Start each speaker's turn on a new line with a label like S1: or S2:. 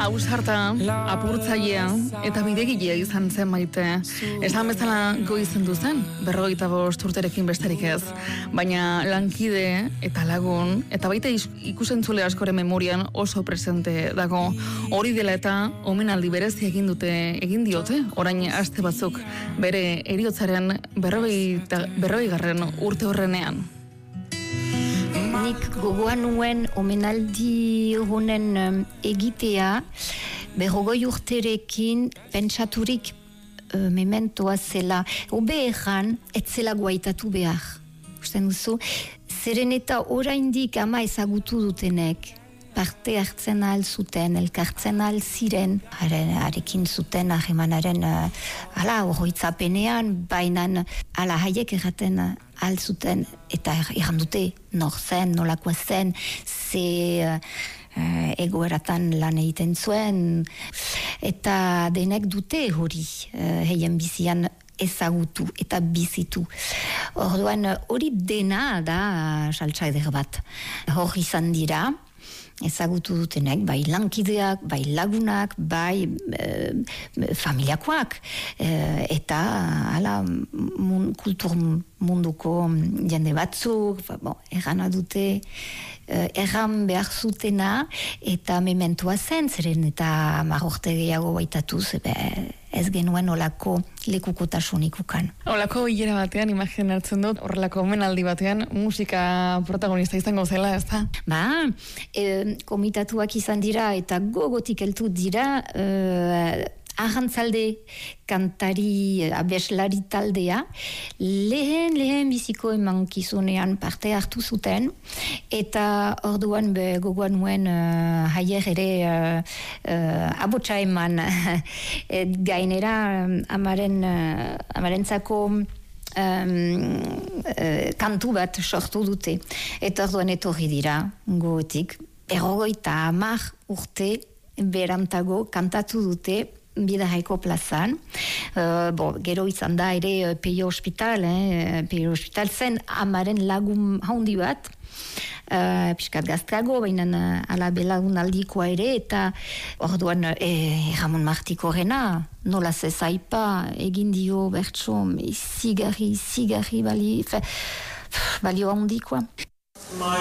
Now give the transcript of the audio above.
S1: Ausarta, apurtzailea eta bidegilea izan zen Maite. Esan bezala goizendu zen, 45 urterekin besterik ez. Baina lankide eta lagun, eta baita ikusentzule askoren memorian oso presente dago. Hori dela eta omenaldi berezi egin diote, orain aste batzuk, bere heriotzaren 40. urte horrenean.
S2: Nik gogoan nuen omenaldi honen egitea, 40 urterekin pentsaturik mementoa zela. Obe erran, ez zela guaitatu behar. Usten duzu, zeren eta oraindik ama ezagutu dutenek, parte hartzen ahal zuten, elkartzen ahal ziren, harekin zuten ahemanaren horroitzapenean, baina haiek erraten ahal zuten, eta erran dute nor zen, nolakoa zen, ze egoeratan lan egiten zuen, eta denek dute hori heien bizian ezagutu eta bizitu. Orduan hori dena da saltsa eder bat. Hor izan dira, ezagutu dutenek, bai lankideak, bai lagunak, bai familiakoak, eta kultur munduko jende batzuk, errana dute, erran behar zutena, eta mementoa zen, zeren eta marrorte gehiago baitatuz, ez genuen olako lekukotasunik ukan.
S1: Olako hilera batean, imaginatzen dut, horrelako omenaldi batean, musika protagonista izango zela, ez da?
S2: Komitatuak izan dira, eta gogotik heldu dira, Arrantzalde kantari abeslari taldea lehen biziko emankizunean parte hartu zuten, eta orduan gogoan nuen haier ere abotsa eman gainera amarentzako kantu bat sortu dute, eta orduan etorri dira gogotik 50 urte berantago kantatu dute Bidahaiko plazan. Gero izan da ere Peio Hospital, Peio Hospital zen amaren lagun haundi bat, piskat gazteago, baina ala belagun aldikoa ere, eta orduan Ramon Martiko rena, nola zezaipa egin dio bertso zigarri balio handikoa.